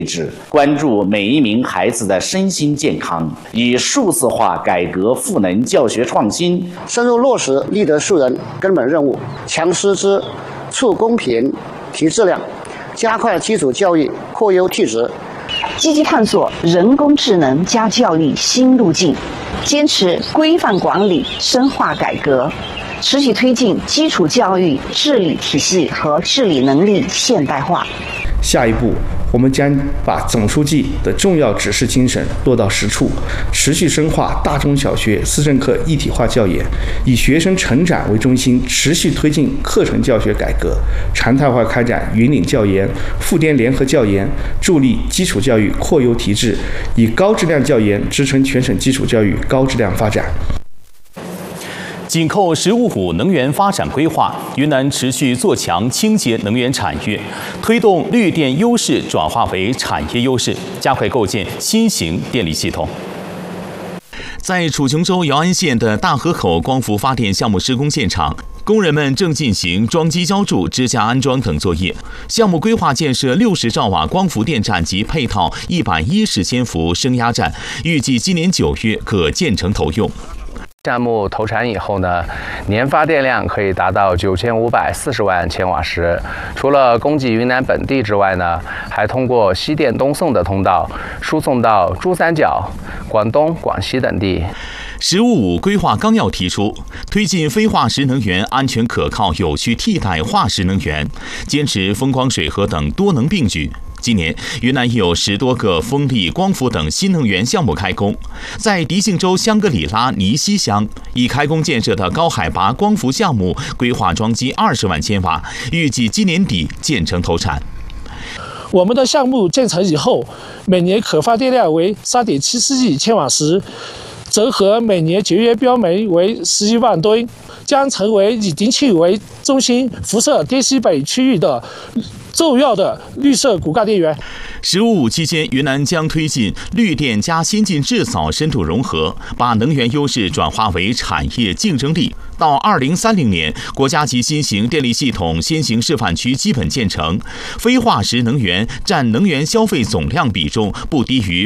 关注每一名孩子的身心健康，以数字化改革赋能教学创新， 深入落实立德树人根本任务，强师资，促公平，提质量，加快基础教育扩优替质， 积极探索人工智能加教育新路径，坚持规范管理，深化改革，持续推进基础教育治理体系和治理能力现代化。 下一步，我们将把总书记的重要指示精神落到实处，持续深化大中小学思政课一体化教研，以学生成长为中心，持续推进课程教学改革，常态化开展云岭教研、沪滇联合教研，助力基础教育扩优提质，以高质量教研支撑全省基础教育高质量发展。 紧扣“十五五”能源发展规划，云南持续做强清洁能源产业，推动绿电优势转化为产业优势，加快构建新型电力系统。在楚雄州姚安县的大河口光伏发电项目施工现场，工人们正进行装机浇筑、支架安装等作业。项目规划建设60兆瓦光伏电站及配套110千伏升压站，预计今年9月可建成投用。 项目投产以后呢，年发电量可以达到9540万千瓦时。除了供给云南本地之外呢，还通过西电东送的通道输送到珠三角、广东、广西等地。 “15·5”规划纲要提出，推进非化石能源安全可靠有序替代化石能源，坚持风光水河等多能并举。今年，云南已有10多个风力、光伏等新能源项目开工。在迪庆州香格里拉尼西乡，已开工建设的高海拔光伏项目，规划装机20万千瓦，预计今年底建成投产。 我们的项目建成以后，每年可发电量为3.74亿千瓦时，折合每年节约标煤为11万吨，将成为以迪庆为中心辐射滇西北区域的重要的绿色骨干电源。 “15·5”期间，云南将推进绿电加先进制造深度融合，把能源优势转化为产业竞争力。到2030年，国家级新型电力系统先行示范区基本建成，非化石能源占能源消费总量比重不低于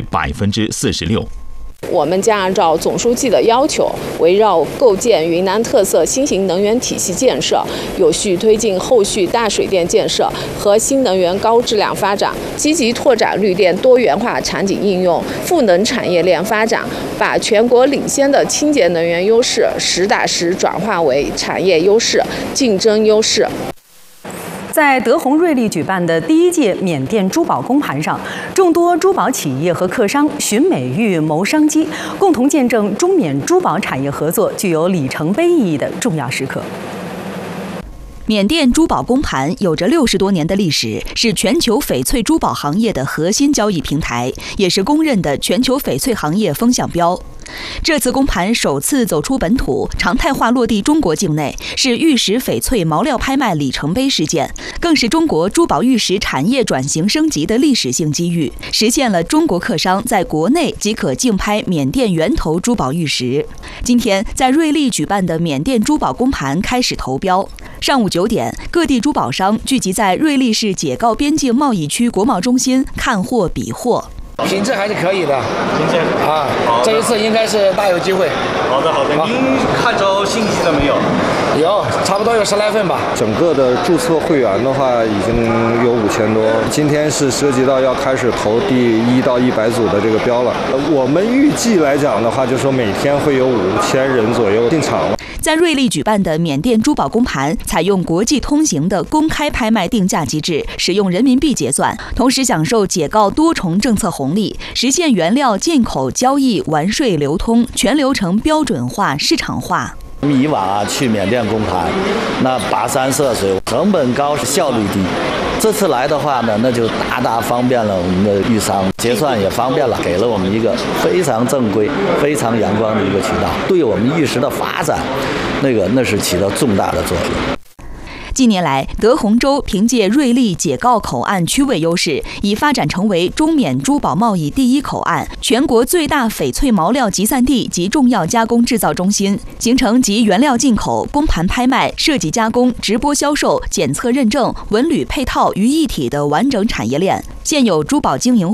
46%。 我们将按照总书记的要求，围绕构建云南特色新型能源体系建设，有序推进后续大水电建设和新能源高质量发展，积极拓展绿电多元化场景应用，赋能产业链发展，把全国领先的清洁能源优势实打实转化为产业优势、竞争优势。 在德宏瑞丽举办的第1届缅甸珠宝公盘上，众多珠宝企业和客商寻美誉、谋商机，共同见证中缅珠宝产业合作具有里程碑意义的重要时刻。 缅甸珠宝公盘有着60多年的历史，是全球翡翠珠宝行业的核心交易平台，也是公认的全球翡翠行业风向标。这次公盘首次走出本土，常态化落地中国境内，是玉石翡翠毛料拍卖里程碑事件，更是中国珠宝玉石产业转型升级的历史性机遇，实现了中国客商在国内即可竞拍缅甸源头珠宝玉石。今天，在瑞丽举办的缅甸珠宝公盘开始投标。上午9点，各地珠宝商聚集在瑞丽市解告边境贸易区国贸中心看货比货。 品质还是可以的，品质啊，这一次应该是大有机会。 好的。您看着信息了没有？ 有，差不多有10来份吧。 整个的注册会员的话，已经有5000多。今天是涉及到要开始投第1到100组的这个标了。我们预计来讲的话，就说每天会有5000人左右进场。 在瑞丽举办的缅甸珠宝公盘，采用国际通行的公开拍卖定价机制，使用人民币结算，同时享受解告多重政策红利，实现原料进口、交易、完税、流通全流程标准化、市场化。 以往去缅甸公盘，那跋山涉水，成本高，效率低。这次来的话呢，那就大大方便了我们的玉商，结算也方便了，给了我们一个非常正规、非常阳光的一个渠道，对我们玉石的发展，那是起到重大的作用。 近年来，德宏州凭借瑞丽解诰口岸区位优势，已发展成为中缅珠宝贸易第一口岸、全国最大翡翠毛料集散地及重要加工制造中心，形成集原料进口、公盘拍卖、设计加工、直播销售、检测认证、文旅配套于一体的完整产业链。现有珠宝经营